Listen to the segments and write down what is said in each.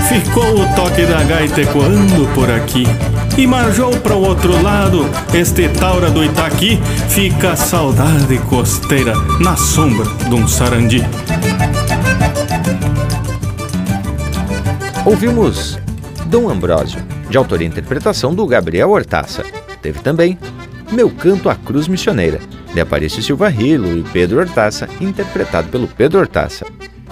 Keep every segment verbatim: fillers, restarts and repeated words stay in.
ficou o toque da gaita ecoando por aqui. E marjou para o outro lado, este taura do Itaqui, fica a saudade costeira na sombra de um sarandi. Ouvimos Dom Ambrósio, de autoria e interpretação do Gabriel Hortaça. Teve também Meu Canto à Cruz Missioneira, de Aparício Silva Rilo e Pedro Hortaça, interpretado pelo Pedro Hortaça.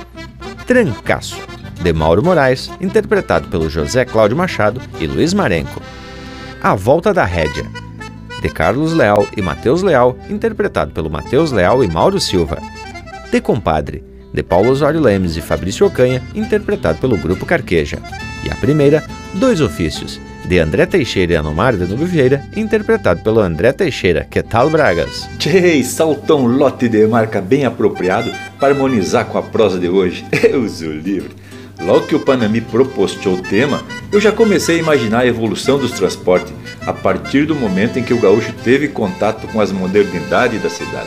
Trancaço, de Mauro Moraes, interpretado pelo José Cláudio Machado e Luiz Marenco. A Volta da Rédea, de Carlos Leal e Matheus Leal, interpretado pelo Matheus Leal e Mauro Silva. De Compadre, de Paulo Osório Lemes e Fabrício Ocanha, interpretado pelo Grupo Carqueja. E a primeira, Dois Ofícios, de André Teixeira e Anomar de Nubio Vieira, interpretado pelo André Teixeira. Que tal, Bragas? Tchê, saltou um lote de marca bem apropriado para harmonizar com a prosa de hoje. Eu sou livre. Logo que o Panambi propostou o tema, eu já comecei a imaginar a evolução dos transportes a partir do momento em que o gaúcho teve contato com as modernidades da cidade.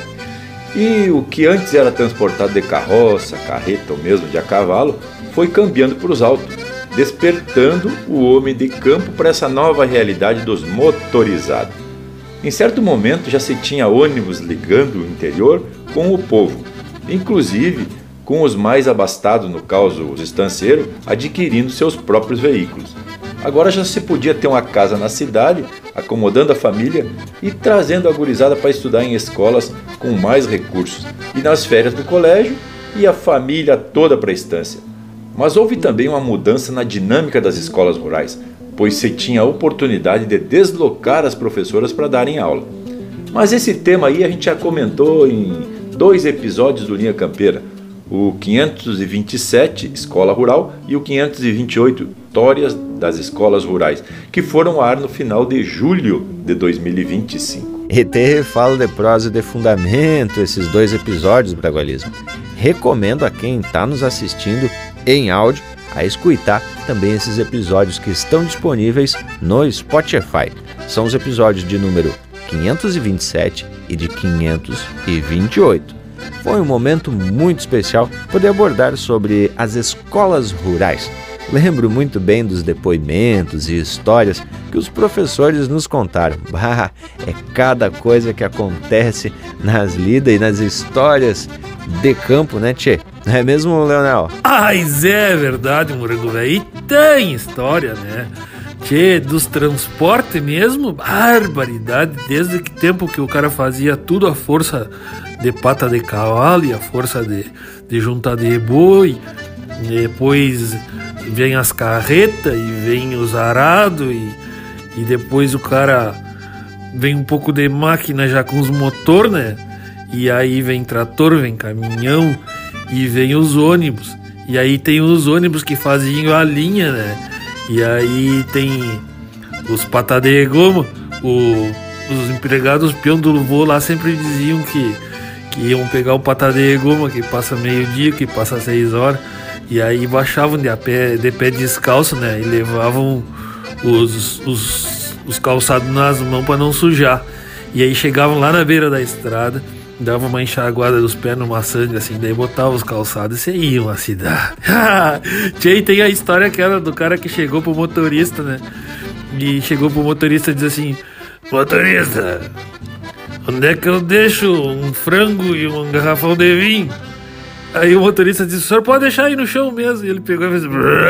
E o que antes era transportado de carroça, carreta ou mesmo de a cavalo, foi cambiando para os autos, despertando o homem de campo para essa nova realidade dos motorizados. Em certo momento já se tinha ônibus ligando o interior com o povo, inclusive com os mais abastados, no caso os estanceiros, adquirindo seus próprios veículos. Agora já se podia ter uma casa na cidade, acomodando a família e trazendo a gurizada para estudar em escolas com mais recursos, e nas férias do colégio e a família toda para a estância. Mas houve também uma mudança na dinâmica das escolas rurais, pois se tinha a oportunidade de deslocar as professoras para darem aula. Mas esse tema aí a gente já comentou em dois episódios do Linha Campeira, o quinhentos e vinte e sete, Escola Rural, e o quinhentos e vinte e oito, Histórias das Escolas Rurais, que foram ao ar no final de julho de dois mil e vinte e cinco. E te falo de prosa e de fundamento esses dois episódios, Bragualismo. Recomendo a quem está nos assistindo em áudio a escutar também esses episódios que estão disponíveis no Spotify. São os episódios de número quinhentos e vinte e sete e de quinhentos e vinte e oito. Foi um momento muito especial poder abordar sobre as escolas rurais. Lembro muito bem dos depoimentos e histórias que os professores nos contaram. Bah, é cada coisa que acontece nas lidas e nas histórias de campo, né, tchê? Não é mesmo, Leonel? Ah, isso é verdade, Morango velho. E tem história, né? Tchê, dos transportes mesmo, barbaridade. Desde que tempo que o cara fazia tudo à força de pata de cavalo e a força de, de juntar de boi. Depois vem as carretas e vem os arados e, e depois o cara vem um pouco de máquina já com os motor, né? E aí vem trator, vem caminhão e vem os ônibus. E aí tem os ônibus que faziam a linha, né? E aí tem os patá de goma. O, os empregados, os peões do voo lá sempre diziam que, que iam pegar o patá de goma, que passa meio dia, que passa seis horas. E aí baixavam de, a pé, de pé descalço, né? E levavam os, os, os calçados nas mãos para não sujar. E aí chegavam lá na beira da estrada, davam uma enxaguada dos pés numa sangue assim, daí botavam os calçados e iam à cidade. Tchê, tem a história aquela do cara que chegou pro motorista, né? E chegou pro motorista e diz assim: motorista, onde é que eu deixo um frango e um garrafão de vinho? Aí o motorista disse: o senhor pode deixar aí no chão mesmo. E ele pegou e fez...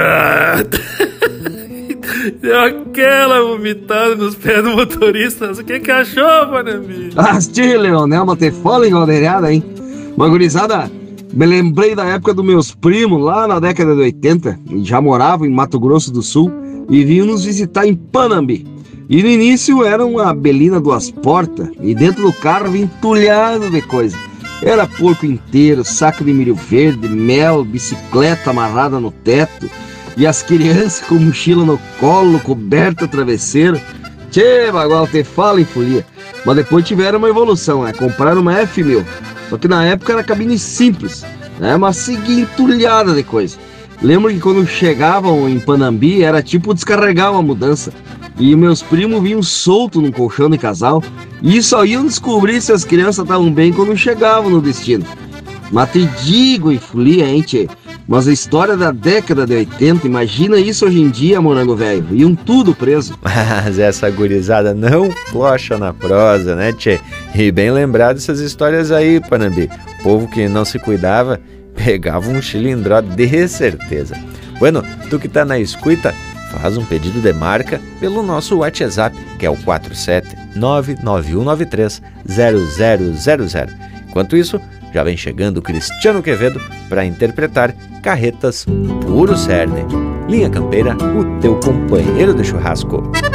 Deu aquela vomitada nos pés do motorista. O que que achou, Panambi? Ah, tio Leonel, mas te fala engaldeirada, hein? Uma gurizada, me lembrei da época dos meus primos, lá na década de oitenta. Já moravam em Mato Grosso do Sul e vinham nos visitar em Panambi. E no início era uma belina duas portas e dentro do carro vinha entulhado de coisa. Era porco inteiro, saco de milho verde, mel, bicicleta amarrada no teto e as crianças com mochila no colo, coberta, travesseiro. Tchê, bagual, te fala em folia. Mas depois tiveram uma evolução, né? Compraram uma F mil, só que na época era cabine simples, né? Mas seguia entulhada de coisa. Lembro que quando chegavam em Panambi era tipo descarregar uma mudança. E meus primos vinham soltos num colchão de casal e só iam descobrir se as crianças estavam bem quando chegavam no destino. Mas te digo em folia, hein, tchê, Mas a história da década de oitenta, imagina isso hoje em dia, morango velho. Iam tudo preso. Mas essa gurizada não clocha na prosa, né, tchê? E bem lembrado essas histórias aí, Panambi. O povo que não se cuidava pegava um chilindró de certeza. Bueno, tu que tá na escuta, faz um pedido de marca pelo nosso WhatsApp, que é o quatro sete nove nove um nove três zero zero zero zero. Enquanto isso, já vem chegando o Cristiano Quevedo para interpretar Carretas Puro Cerne. Linha Campeira, o teu companheiro de churrasco.